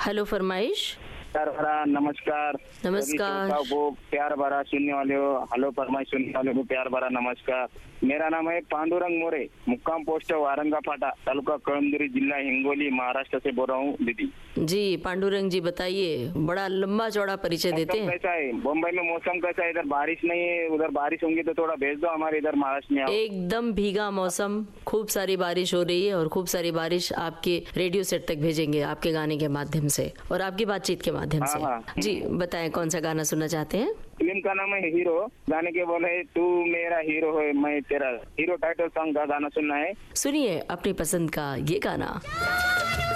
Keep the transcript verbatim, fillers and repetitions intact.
Hello फरमाइश। प्यार भरा नमस्कार। नमस्कार। सभी को प्यार भरा सुनने वाले हो, हेलो फरमाइश सुनने वाले को प्यार भरा नमस्कार। मेरा नाम है पांडुरंग मोरे, मुक्काम पोस्ट वारंगा फाटा, तालुका कळमनुरी, जिला हिंगोली, महाराष्ट्र से बोल रहा हूँ दीदी। जी पांडुरंग जी बताइए, बड़ा लंबा चौड़ा परिचय देते हैं। कैसा है मुंबई में मौसम, कैसा है? इधर बारिश नहीं है, उधर बारिश होंगी तो थोड़ा भेज दो हमारे इधर महाराष्ट्र में। एकदम भीगा मौसम, खूब सारी बारिश हो रही है और खूब सारी बारिश आपके रेडियो सेट तक भेजेंगे आपके गाने के माध्यम से और आपकी बातचीत के माध्यम से। हाँ। जी बताएं कौन सा गाना सुनना चाहते हैं? फिल्म का नाम है हीरो, गाने के बोले तू मेरा हीरो है मैं तेरा हीरो, टाइटल सॉन्ग का गाना सुनना है। सुनिए अपनी पसंद का ये गाना।